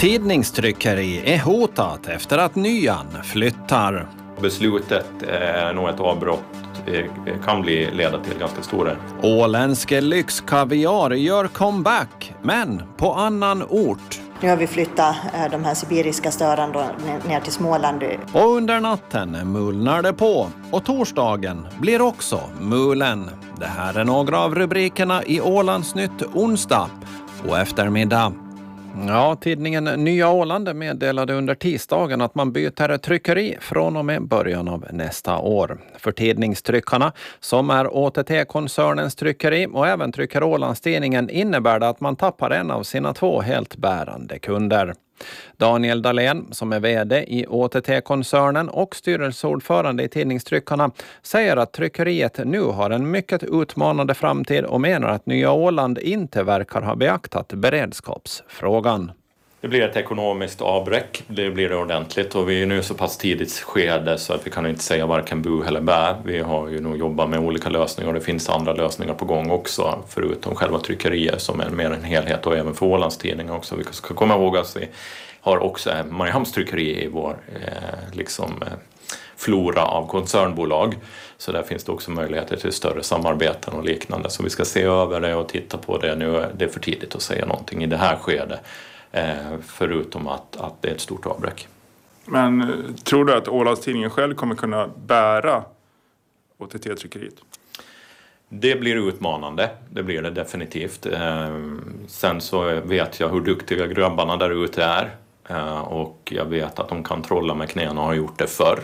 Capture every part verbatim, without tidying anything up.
Tidningstryckeri är hotat efter att Nyan flyttar. Beslutet är nog ett avbrott kan bli leda till ganska stora. Åländsk lyxkaviar gör comeback, men på annan ort. Nu har vi flyttat de här sibiriska störarna ner till Småland. Och under natten mulnar det på. Och torsdagen blir också mulen. Det här är några av rubrikerna i Ålandsnytt onsdag och eftermiddag. Ja, tidningen Nya Åland meddelade under tisdagen att man byter tryckeri från och med början av nästa år. För tidningstryckarna, som är Å T T-koncernens tryckeri och även trycker Ålandstidningen, innebär det att man tappar en av sina två helt bärande kunder. Daniel Dahlén, som är vd i Å T T-koncernen och styrelseordförande i tidningstryckarna, säger att tryckeriet nu har en mycket utmanande framtid och menar att Nya Åland inte verkar ha beaktat beredskapsfrågan. Det blir ett ekonomiskt avbräck, det blir det ordentligt, och vi är nu så pass tidigt skede så att vi kan inte säga varken bu eller bä. Vi har ju nog jobbat med olika lösningar och det finns andra lösningar på gång också, förutom själva tryckerier som är mer en helhet, och även för Ålandstidningar också. Vi ska komma ihåg att vi har också Mariehamns tryckeri i vår eh, liksom, eh, flora av koncernbolag. Så där finns det också möjligheter till större samarbeten och liknande. Så vi ska se över det och titta på det nu. Det är för tidigt att säga någonting i det här skedet. Förutom att, att det är ett stort avbräck. Men tror du att Ålandstidningen själv kommer kunna bära Å T T-tryckeriet? Det blir utmanande, det blir det definitivt. Sen så vet jag hur duktiga grabbarna där ute är. Och jag vet att de kan trolla med knäna och har gjort det förr.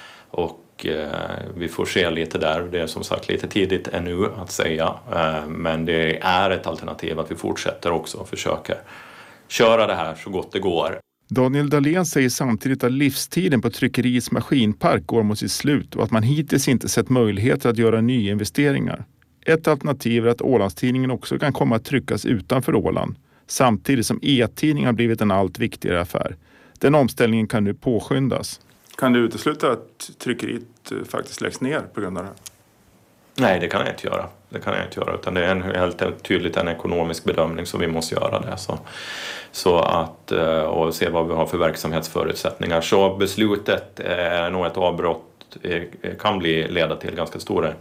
Och vi får se lite där. Det är som sagt lite tidigt ännu att säga. Men det är ett alternativ att vi fortsätter också och försöker köra det här så gott det går. Daniel Dahlén säger samtidigt att livstiden på tryckeriets maskinpark går mot sitt slut och att man hittills inte sett möjligheter att göra nyinvesteringar. Ett alternativ är att Ålandstidningen också kan komma att tryckas utanför Åland, samtidigt som e-tidningen har blivit en allt viktigare affär. Den omställningen kan nu påskyndas. Kan du utesluta att tryckeriet faktiskt läggs ner på grund av det här? Nej, det kan jag inte göra. Det kan jag inte göra, utan det är en, helt tydligt en ekonomisk bedömning som vi måste göra det. Så, så att, och se vad vi har för verksamhetsförutsättningar. Så beslutet är nog ett avbrott kan bli leda till ganska stora,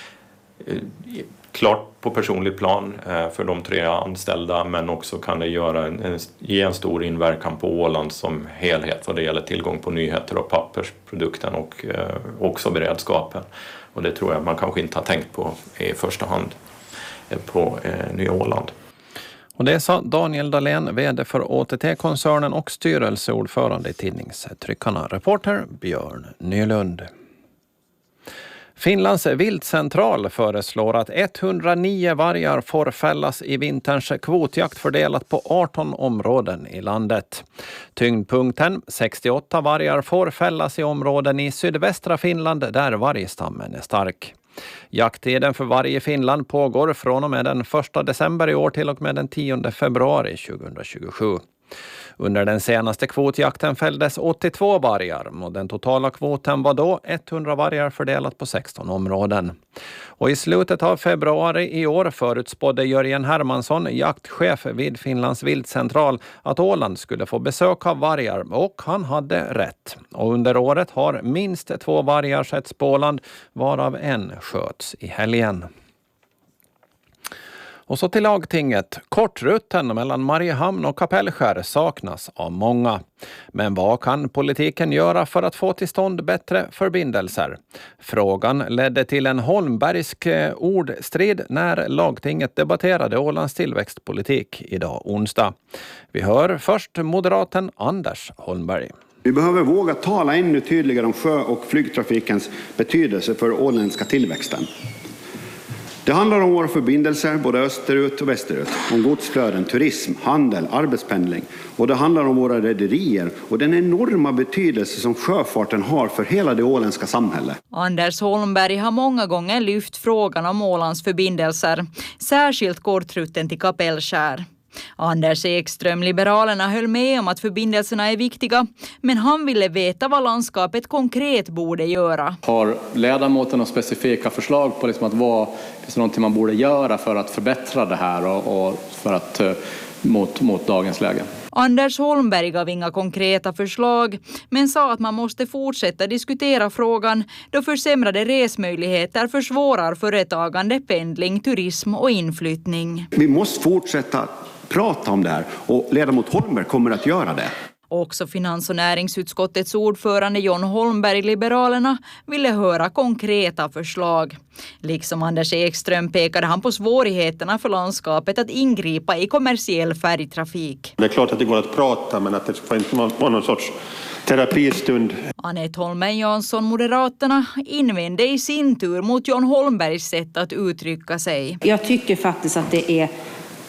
klart på personligt plan för de tre anställda, men också kan det göra en, ge en stor inverkan på Åland som helhet vad det gäller tillgång på nyheter och pappersprodukten och eh, också beredskapen. Och det tror jag man kanske inte har tänkt på i första hand på eh, Nya Åland. Och det sa Daniel Dahlén, vd för Å T T-koncernen och styrelseordförande i tidningstryckarna. Reporter Björn Nylund. Finlands viltcentral föreslår att etthundranio vargar får fällas i vinterns kvotjakt fördelat på arton områden i landet. Tyngdpunkten, sextioåtta vargar, får fällas i områden i sydvästra Finland där vargstammen är stark. Jakttiden för varg i Finland pågår från och med den första december i år till och med den tionde februari tjugohundratjugosju. Under den senaste kvotjakten fälldes åttiotvå vargar och den totala kvoten var då etthundra vargar fördelat på sexton områden. Och i slutet av februari i år förutspådde Jörgen Hermansson, jaktchef vid Finlands viltcentral, att Åland skulle få besök av vargar, och han hade rätt. Och under året har minst två vargar setts på Åland, varav en sköts i helgen. Och så till lagtinget. Kortrutten mellan Mariehamn och Kapellskär saknas av många. Men vad kan politiken göra för att få till stånd bättre förbindelser? Frågan ledde till en holmbergsk ordstrid när lagtinget debatterade Ålands tillväxtpolitik idag onsdag. Vi hör först moderaten Anders Holmberg. Vi behöver våga tala ännu tydligare om sjö- och flygtrafikens betydelse för åländska tillväxten. Det handlar om våra förbindelser både österut och västerut, om godsflöden, turism, handel, arbetspendling. Och det handlar om våra rederier och den enorma betydelse som sjöfarten har för hela det åländska samhället. Anders Holmberg har många gånger lyft frågan om Ålands förbindelser, särskilt kortrutten till Kapellskär. Anders Ekström, Liberalerna, höll med om att förbindelserna är viktiga, men han ville veta vad landskapet konkret borde göra. Har ledamoten några specifika förslag på liksom att vad finns det någonting man borde göra för att förbättra det här och, och för att mot, mot dagens läge? Anders Holmberg gav inga konkreta förslag men sa att man måste fortsätta diskutera frågan då försämrade resmöjligheter försvårar företagande, pendling, turism och inflyttning. Vi måste fortsätta prata om det här och ledamot Holmberg kommer att göra det. Också finans- och näringsutskottets ordförande John Holmberg, Liberalerna, ville höra konkreta förslag. Liksom Anders Ekström pekade han på svårigheterna för landskapet att ingripa i kommersiell färgtrafik. Det är klart att det går att prata, men att det får inte vara någon sorts terapistund. Anette Holmen Jansson, Moderaterna, invände i sin tur mot John Holmbergs sätt att uttrycka sig. Jag tycker faktiskt att det är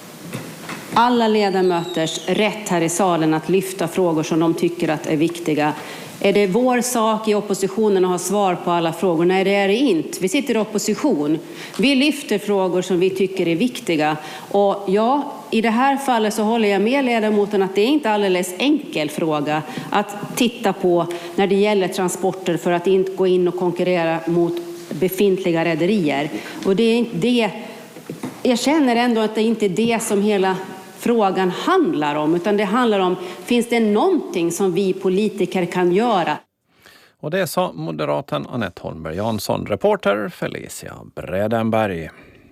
alla ledamöters rätt här i salen att lyfta frågor som de tycker att är viktiga. Är det vår sak i oppositionen att ha svar på alla frågor? Nej, det är det inte. Vi sitter i opposition. Vi lyfter frågor som vi tycker är viktiga. Och ja, i det här fallet så håller jag med ledamoten att det är inte alldeles enkel fråga att titta på när det gäller transporter för att inte gå in och konkurrera mot befintliga rederier. Och det är inte det. Jag känner ändå att det inte är det som hela frågan handlar om, utan det handlar om, finns det någonting som vi politiker kan göra? Och det sa moderaten Anette Holmberg Jansson, reporter Felicia Bredenberg.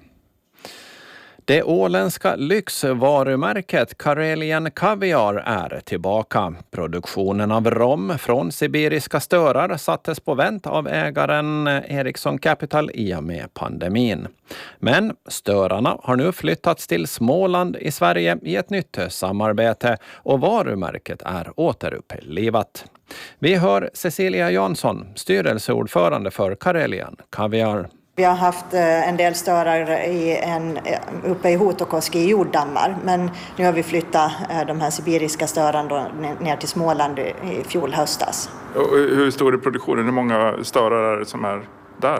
Det åländska lyxvarumärket Karelian Kaviar är tillbaka. Produktionen av rom från sibiriska störar sattes på vänt av ägaren Ericsson Capital i och med pandemin. Men störarna har nu flyttats till Småland i Sverige i ett nytt samarbete och varumärket är återupplivat. Vi hör Cecilia Jansson, styrelseordförande för Karelian Kaviar. Vi har haft en del störar i en, uppe i Hotokoski i jorddammar, men nu har vi flyttat de här sibiriska störarna ner till Småland i fjol höstas. Och hur stor är produktionen? Hur många störar är det som är där?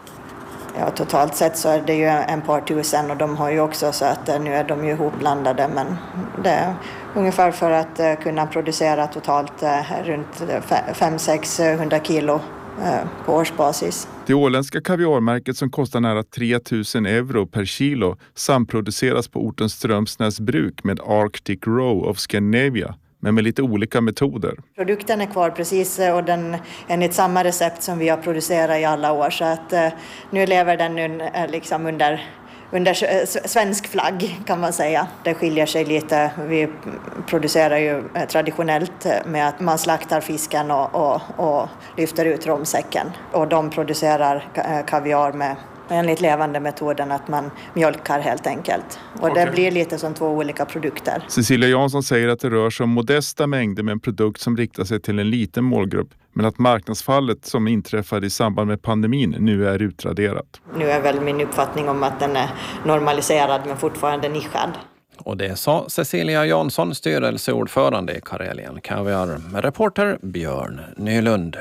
Ja, totalt sett så är det ju en par tusen och de har ju också så att nu är de ju ihopblandade, men det är ungefär för att kunna producera totalt runt fem till sexhundra kilo på årsbasis. Det åländska kaviarmärket som kostar nära tre tusen euro per kilo samproduceras på orten Strömsnäs bruk med Arctic Row of Scandinavia, men med lite olika metoder. Produkten är kvar precis och den enligt samma recept som vi har producerat i alla år, så att nu lever den nu liksom under under svensk flagg kan man säga. Det skiljer sig lite. Vi producerar ju traditionellt med att man slaktar fisken och, och, och lyfter ut romsäcken. Och de producerar kaviar med enligt levande metoden att man mjölkar helt enkelt. Och okay. Det blir lite som två olika produkter. Cecilia Jansson säger att det rör sig om modesta mängder med en produkt som riktar sig till en liten målgrupp. Men att marknadsfallet som inträffade i samband med pandemin nu är utraderat. Nu är väl min uppfattning om att den är normaliserad men fortfarande nischad. Och det sa Cecilia Jansson, styrelseordförande i Karelian Kaviar. Reporter Björn Nylund.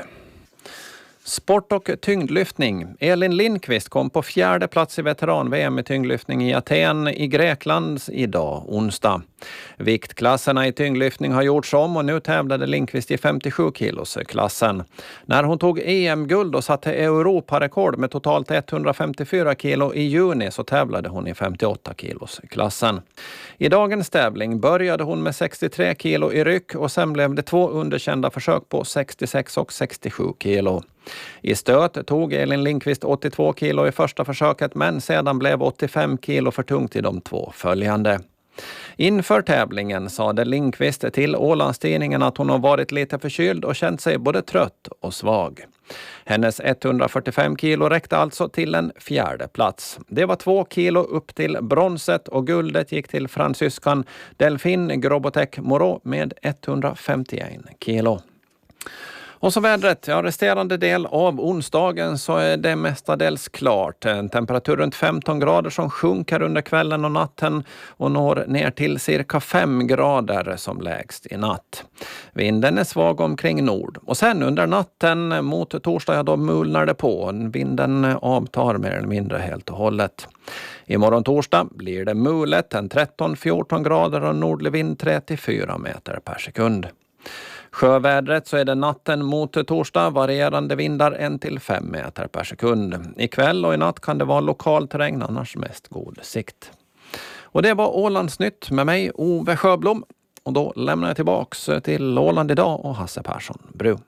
Sport och tyngdlyftning. Elin Lindqvist kom på fjärde plats i veteran-V M i tyngdlyftning i Aten i Grekland idag, onsdag. Viktklasserna i tyngdlyftning har gjorts om och nu tävlade Lindqvist i femtiosju kilos klassen. När hon tog E M-guld och satte Europarekord med totalt etthundrafemtiofyra kilo i juni så tävlade hon i femtioåtta kilos klassen. I dagens tävling började hon med sextiotre kilo i ryck och sen blev det två underkända försök på sextiosex och sextiosju kilo. I stöt tog Elin Lindqvist åttiotvå kilo i första försöket men sedan blev åttiofem kilo för tungt i de två följande. Inför tävlingen sade Lindqvist till Ålandstidningen att hon har varit lite förkyld och känt sig både trött och svag. Hennes etthundrafyrtiofem kilo räckte alltså till en fjärde plats. Det var två kilo upp till bronset och guldet gick till fransyskan Delphine Grobotek Moreau med etthundrafemtioen kilo. Och så vädret, ja, resterande del av onsdagen så är det mestadels klart. En temperatur runt femton grader som sjunker under kvällen och natten och når ner till cirka fem grader som lägst i natt. Vinden är svag omkring nord. Och sen under natten mot torsdag, ja, då mulnar det på. Vinden avtar mer eller mindre helt och hållet. Imorgon torsdag blir det mulet, en tretton till fjorton grader och nordlig vind tre till fyra meter per sekund. Sjövädret så är det natten mot torsdag varierande vindar en till fem meter per sekund. Ikväll och i natt kan det vara lokal terräng, annars mest god sikt. Och det var Ålandsnytt med mig, Ove Sjöblom. Och då lämnar jag tillbaks till Åland idag och Hasse Persson Bru.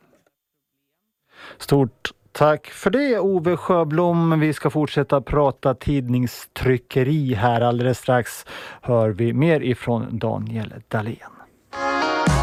Stort tack för det, Ove Sjöblom. Vi ska fortsätta prata tidningstryckeri här. Alldeles strax hör vi mer ifrån Daniel Dahlén.